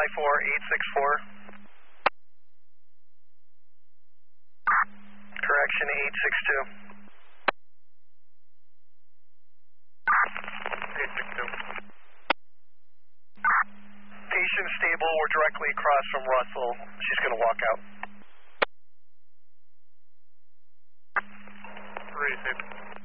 Charlie 4864. Correction 862. 862. Patient stable, we're directly across from Russell. She's going to walk out. 36.